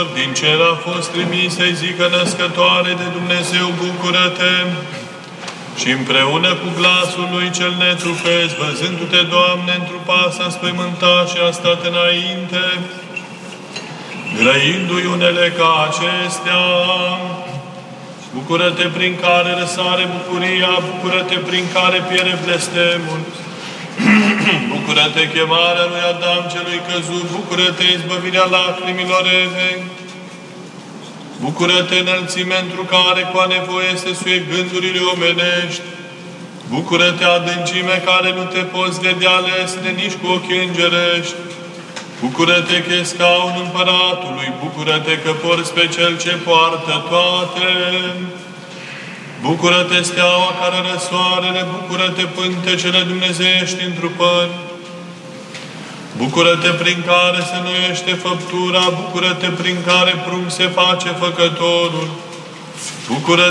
Din cer a fost trimis să-i zică născătoare de Dumnezeu, bucură-te! Și împreună cu glasul lui cel netrupesc, văzându-te, Doamne, întrupa s-a spăimântat și a stat înainte, grăindu-i unele ca acestea. Bucură-te prin care răsare bucuria, bucură-te prin care pierde blestemul. Bucură-te chemarea lui Adam celui căzut, bucură-te izbăvirea lacrimilor Evei. Bucură-te înălțime întru care cu a nevoie se suie gândurile omenești. Bucură-te adâncime care nu te poți vedea lesne nici cu ochii îngerești. Bucură-te că e scaunul împăratului, bucură-te că porți pe cel ce poartă toate. Bucură-te steaua care răsoarele, bucură-te pântecele dumnezeiești întrupări. Bucură-te prin care se noiește făptura, bucură-te prin care prunc se face făcătorul. Bucură-te